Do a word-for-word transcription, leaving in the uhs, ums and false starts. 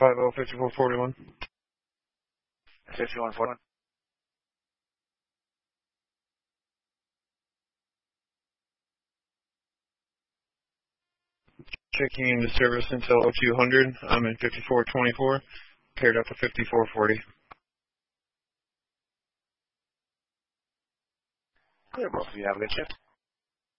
five oh fifty-four forty-one. fifty-one forty-one. Checking into service until two hundred. I'm in fifty-four twenty-four. Paired up to fifty-four forty. Clear, both of you. Have a good shift.